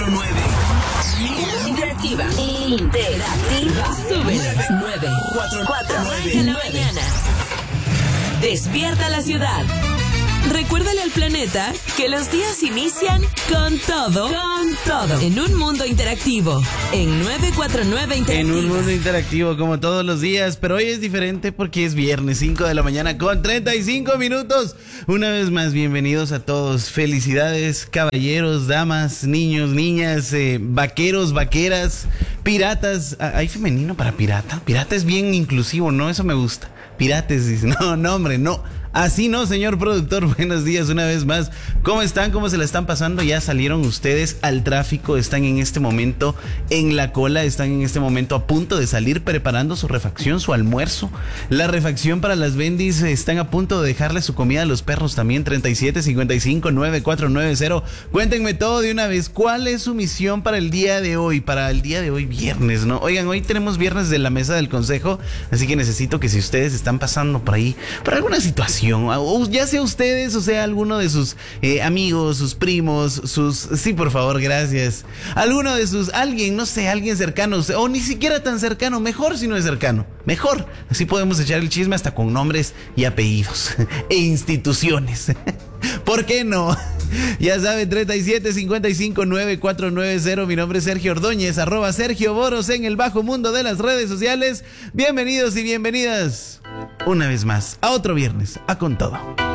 949. Interactiva. Sube 944 en la mañana. Despierta la ciudad. Recuérdale al planeta que los días inician con todo. En un mundo interactivo. En 949 Interactiva. En un mundo interactivo como todos los días, pero hoy es diferente porque es viernes, 5 de la mañana con 35 minutos. Una vez más, bienvenidos a todos. Felicidades, caballeros, damas, niños, niñas, vaqueros, vaqueras, piratas. ¿Hay femenino para pirata? Pirata es bien inclusivo, ¿no? Eso me gusta. Pirates, dice. No, hombre, no. Así no, señor productor. Buenos días una vez más. ¿Cómo están? ¿Cómo se la están pasando? ¿Ya salieron ustedes al tráfico? ¿Están en este momento en la cola? ¿Están en este momento a punto de salir preparando su refacción, su almuerzo? La refacción para las bendis. ¿Están a punto de dejarle su comida a los perros también? 37559490. Cuéntenme todo de una vez. ¿Cuál es su misión para el día de hoy? Para el día de hoy, viernes, ¿no? Oigan, hoy tenemos viernes de la mesa del consejo, así que necesito que si ustedes están pasando por ahí, por alguna situación, o ya sea ustedes o sea alguno de sus amigos, sus primos, sí, por favor, gracias, alguno de alguien cercano, o ni siquiera tan cercano, mejor si no es cercano, mejor, así podemos echar el chisme hasta con nombres y apellidos e instituciones. ¿Por qué no? Ya saben, 37559490. Mi nombre es Sergio Ordóñez, @Sergio Boros en el bajo mundo de las redes sociales. Bienvenidos y bienvenidas una vez más a otro viernes, a Con Todo.